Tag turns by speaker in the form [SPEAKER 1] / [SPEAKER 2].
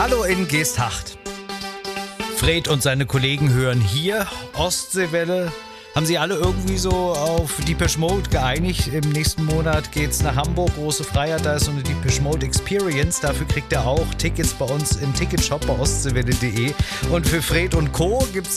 [SPEAKER 1] Hallo in Geesthacht. Fred und seine Kollegen hören hier Ostseewelle. Haben sie alle irgendwie so auf Depeche Mode geeinigt? Im nächsten Monat geht's nach Hamburg, große Freiheit, da ist so eine Depeche Mode Experience. Dafür kriegt ihr auch Tickets bei uns im Ticketshop bei ostseewelle.de. Und für Fred und Co. gibt's